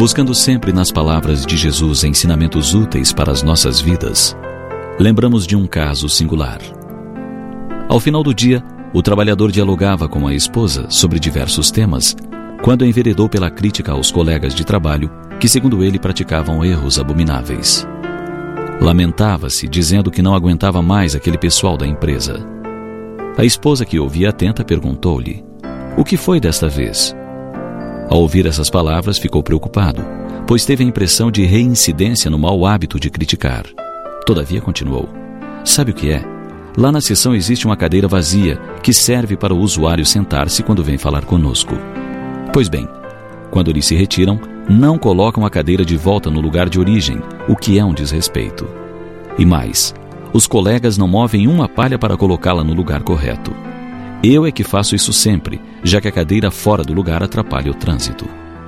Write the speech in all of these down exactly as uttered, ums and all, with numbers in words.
Buscando sempre nas palavras de Jesus ensinamentos úteis para as nossas vidas, lembramos de um caso singular. Ao final do dia, o trabalhador dialogava com a esposa sobre diversos temas, quando enveredou pela crítica aos colegas de trabalho que, segundo ele, praticavam erros abomináveis. Lamentava-se, dizendo que não aguentava mais aquele pessoal da empresa. A esposa, que ouvia atenta, perguntou-lhe: "O que foi desta vez?" Ao ouvir essas palavras, ficou preocupado, pois teve a impressão de reincidência no mau hábito de criticar. Todavia, continuou: "Sabe o que é? Lá na seção existe uma cadeira vazia que serve para o usuário sentar-se quando vem falar conosco. Pois bem, quando eles se retiram, não colocam a cadeira de volta no lugar de origem, o que é um desrespeito. E mais, os colegas não movem uma palha para colocá-la no lugar correto. Eu é que faço isso sempre, já que a cadeira fora do lugar atrapalha o trânsito."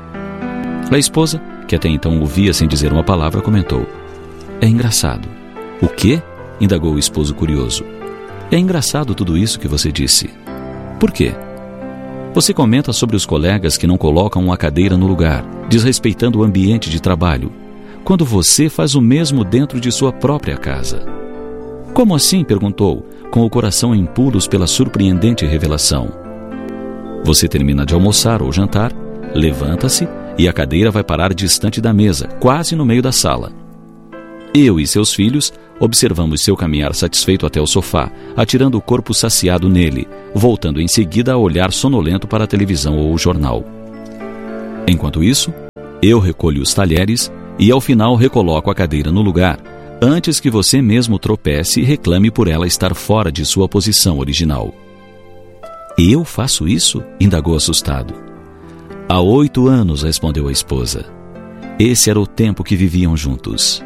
A esposa, que até então ouvia sem dizer uma palavra, comentou: "É engraçado." "O quê?" indagou o esposo curioso. "É engraçado tudo isso que você disse." "Por quê?" "Você comenta sobre os colegas que não colocam uma cadeira no lugar, desrespeitando o ambiente de trabalho, quando você faz o mesmo dentro de sua própria casa." "Como assim?" perguntou, com o coração em pulos pela surpreendente revelação. "Você termina de almoçar ou jantar, levanta-se e a cadeira vai parar distante da mesa, quase no meio da sala. Eu e seus filhos observamos seu caminhar satisfeito até o sofá, atirando o corpo saciado nele, voltando em seguida a olhar sonolento para a televisão ou o jornal. Enquanto isso, eu recolho os talheres e ao final recoloco a cadeira no lugar, antes que você mesmo tropece e reclame por ela estar fora de sua posição original." "Eu faço isso?" indagou assustado. "Há oito anos", respondeu a esposa. Esse era o tempo que viviam juntos.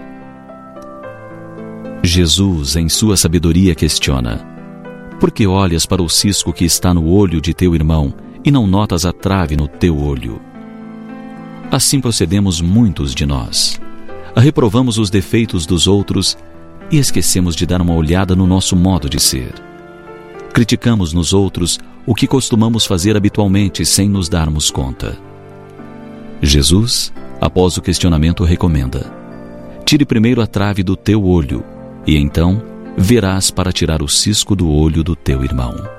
Jesus, em sua sabedoria, questiona: "Por que olhas para o cisco que está no olho de teu irmão e não notas a trave no teu olho?" Assim procedemos muitos de nós. Reprovamos os defeitos dos outros e esquecemos de dar uma olhada no nosso modo de ser. Criticamos nos outros o que costumamos fazer habitualmente sem nos darmos conta. Jesus, após o questionamento, recomenda: "Tire primeiro a trave do teu olho, e então verás para tirar o cisco do olho do teu irmão."